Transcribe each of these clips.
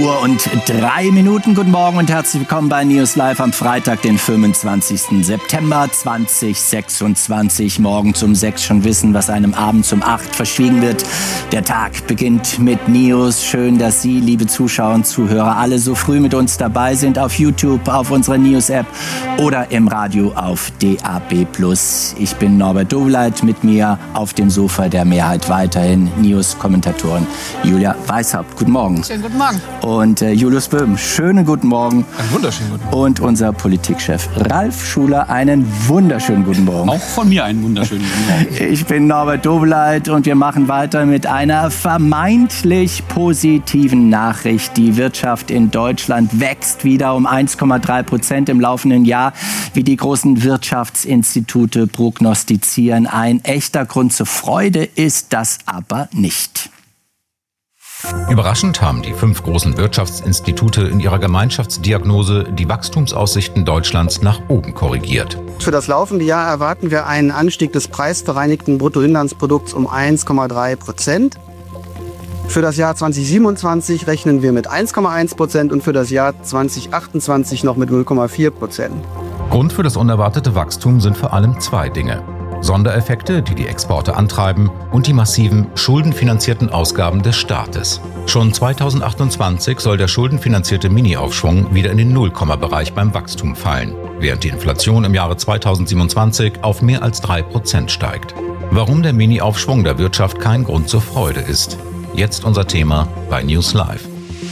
7:03. Guten Morgen und herzlich willkommen bei News Live am Freitag, den 25. September 2026. Morgens um 6 schon wissen, was einem abends um 8 verschwiegen wird. Der Tag beginnt mit News. Schön, dass Sie, liebe Zuschauer und Zuhörer, alle so früh mit uns dabei sind. Auf YouTube, auf unserer News-App oder im Radio auf DAB+. Ich bin Norbert Doveleit, mit mir auf dem Sofa der Mehrheit weiterhin News-Kommentatorin Julia Weishaupt. Guten Morgen. Schönen guten Morgen. Und Julius Böhm, schönen guten Morgen. Einen wunderschönen guten Morgen. Und unser Politikchef Ralf Schuler, einen wunderschönen guten Morgen. Auch von mir einen wunderschönen guten Morgen. Ich bin Norbert Doveleit und wir machen weiter mit einer vermeintlich positiven Nachricht. Die Wirtschaft in Deutschland wächst wieder um 1,3% im laufenden Jahr, wie die großen Wirtschaftsinstitute prognostizieren. Ein echter Grund zur Freude ist das aber nicht. Überraschend haben die 5 großen Wirtschaftsinstitute in ihrer Gemeinschaftsdiagnose die Wachstumsaussichten Deutschlands nach oben korrigiert. Für das laufende Jahr erwarten wir einen Anstieg des preisbereinigten Bruttoinlandsprodukts um 1,3%. Für das Jahr 2027 rechnen wir mit 1,1% und für das Jahr 2028 noch mit 0,4%. Grund für das unerwartete Wachstum sind vor allem 2 Dinge. Sondereffekte, die die Exporte antreiben, und die massiven schuldenfinanzierten Ausgaben des Staates. Schon 2028 soll der schuldenfinanzierte Mini-Aufschwung wieder in den Nullkomma-Bereich beim Wachstum fallen, während die Inflation im Jahre 2027 auf mehr als 3% steigt. Warum der Mini-Aufschwung der Wirtschaft kein Grund zur Freude ist. Jetzt unser Thema bei News Live.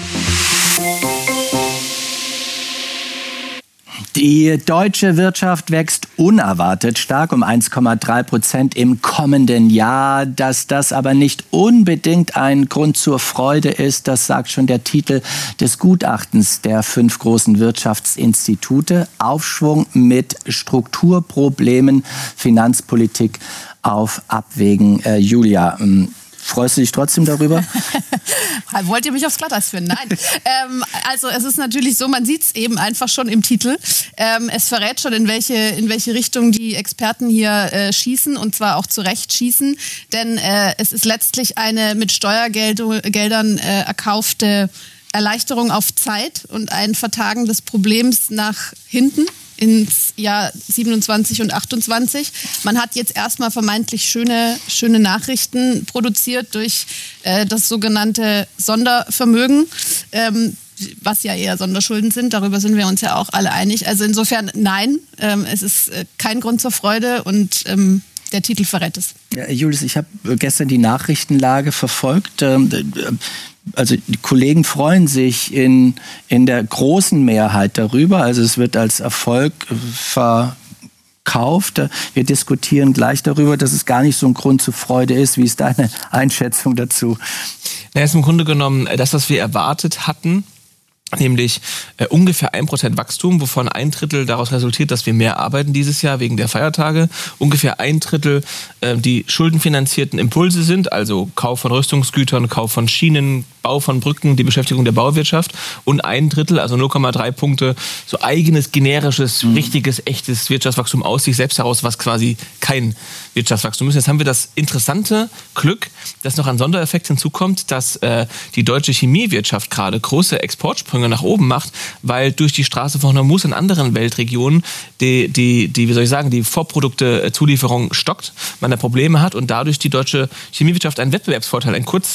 Die deutsche Wirtschaft wächst unerwartet stark um 1,3% im kommenden Jahr. Dass das aber nicht unbedingt ein Grund zur Freude ist, das sagt schon der Titel des Gutachtens der 5 großen Wirtschaftsinstitute. Aufschwung mit Strukturproblemen, Finanzpolitik auf Abwägen. Julia, freust du dich trotzdem darüber? Wollt ihr mich aufs Glatteis finden? Nein. Also es ist natürlich so, man sieht es eben einfach schon im Titel. Es verrät schon, in welche Richtung die Experten hier schießen, und zwar auch zu Recht schießen. Denn es ist letztlich eine mit Steuergeldern erkaufte Erleichterung auf Zeit und ein Vertagen des Problems nach hinten ins Jahr 27 und 28. Man hat jetzt erstmal vermeintlich schöne Nachrichten produziert durch das sogenannte Sondervermögen, was ja eher Sonderschulden sind. Darüber sind wir uns ja auch alle einig. Also insofern nein, es ist kein Grund zur Freude und der Titel verrät es. Ja, Julius, ich habe gestern die Nachrichtenlage verfolgt. Also die Kollegen freuen sich in der großen Mehrheit darüber. Also es wird als Erfolg verkauft. Wir diskutieren gleich darüber, dass es gar nicht so ein Grund zur Freude ist. Wie ist deine Einschätzung dazu? Na, ist im Grunde genommen das, was wir erwartet hatten, nämlich ungefähr 1% Wachstum, wovon 1/3 daraus resultiert, dass wir mehr arbeiten dieses Jahr wegen der Feiertage. Ungefähr 1/3 die schuldenfinanzierten Impulse sind, also Kauf von Rüstungsgütern, Kauf von Schienen, Bau von Brücken, die Beschäftigung der Bauwirtschaft, und 1/3, also 0,3 Punkte, so eigenes, generisches, richtiges, echtes Wirtschaftswachstum aus sich selbst heraus, was quasi kein Wirtschaftswachstum ist. Jetzt haben wir das interessante Glück, dass noch ein Sondereffekt hinzukommt, dass die deutsche Chemiewirtschaft gerade große Exportsprünge nach oben macht, weil durch die Straße von Hormuz in anderen Weltregionen die Vorprodukte-Zulieferung stockt, man da Probleme hat und dadurch die deutsche Chemiewirtschaft einen Wettbewerbsvorteil, einen